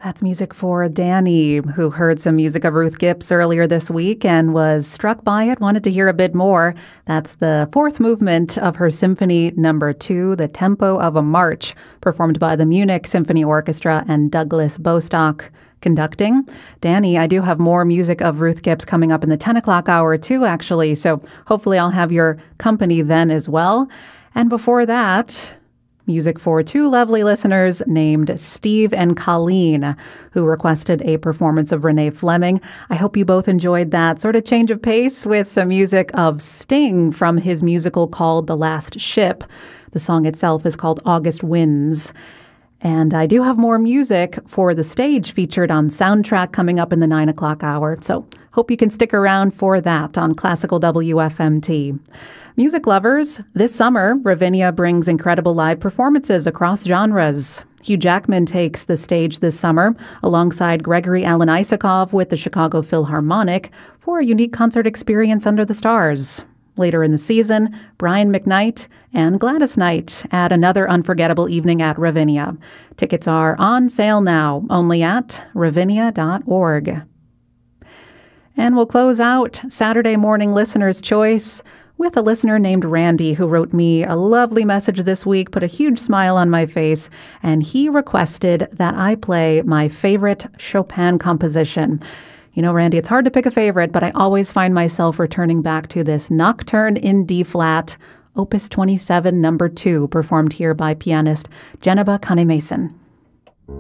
That's music for Danny, who heard some music of Ruth Gibbs earlier this week and was struck by it, wanted to hear a bit more. That's the fourth movement of her Symphony No. 2, The Tempo of a March, performed by the Munich Symphony Orchestra and Douglas Bostock conducting. Danny, I do have more music of Ruth Gibbs coming up in the 10 o'clock hour too, actually, so hopefully I'll have your company then as well. And before that, music for two lovely listeners named Steve and Colleen, who requested a performance of Renee Fleming. I hope you both enjoyed that sort of change of pace with some music of Sting from his musical called The Last Ship. The song itself is called August Winds. And I do have more music for the stage featured on Soundtrack coming up in the 9 o'clock hour. So hope you can stick around for that on Classical WFMT. Music lovers, this summer, Ravinia brings incredible live performances across genres. Hugh Jackman takes the stage this summer alongside Gregory Alan Isakov with the Chicago Philharmonic for a unique concert experience under the stars. Later in the season, Brian McKnight and Gladys Knight add another unforgettable evening at Ravinia. Tickets are on sale now, only at ravinia.org. And we'll close out Saturday Morning Listener's Choice with a listener named Randy who wrote me a lovely message this week, put a huge smile on my face, and he requested that I play my favorite Chopin composition. You know, Randy, it's hard to pick a favorite, but I always find myself returning back to this Nocturne in D-flat, Opus 27, No. 2, performed here by pianist Geneba Kane-Mason.